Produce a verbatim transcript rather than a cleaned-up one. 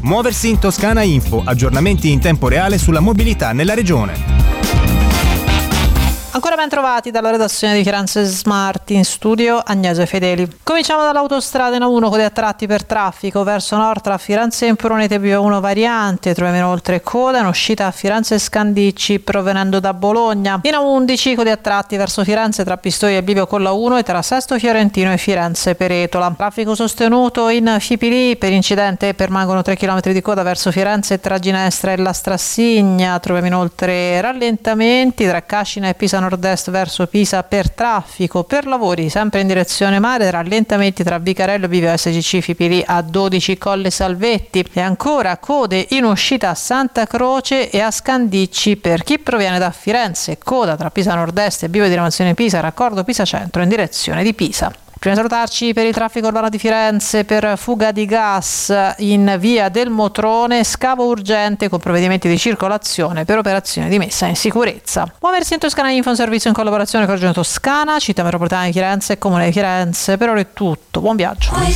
Muoversi in Toscana Info, aggiornamenti in tempo reale sulla mobilità nella regione. Ancora ben trovati dalla redazione di Firenze Smart, in studio Agnese Fedeli. Cominciamo dall'autostrada N uno con dei attratti per traffico verso nord tra Firenze e Imperonete B uno variante, troviamo inoltre coda in uscita a Firenze Scandicci provenendo da Bologna. In A undici con dei attratti verso Firenze tra Pistoia e Bivio con la uno e tra Sesto Fiorentino e Firenze Peretola. Traffico sostenuto in Fipili, per incidente permangono tre chilometri di coda verso Firenze tra Ginestra e la Strassigna, troviamo inoltre rallentamenti tra Cascina e Pisa nord-est verso Pisa per traffico. Per lavori sempre in direzione mare, rallentamenti tra Vicarello e Bivio S G C Fipili A dodici Colle Salvetti e ancora code in uscita a Santa Croce e a Scandicci per chi proviene da Firenze, coda tra Pisa nord-est e Bivio di Diramazione Pisa, raccordo Pisa Centro in direzione di Pisa. Prima di salutarci, per il traffico urbano di Firenze, per fuga di gas in via del Motrone, scavo urgente con provvedimenti di circolazione per operazioni di messa in sicurezza. Muoversi in Toscana Info, un servizio in collaborazione con Regione Toscana, Città Metropolitana di Firenze e Comune di Firenze. Per ora è tutto, buon viaggio.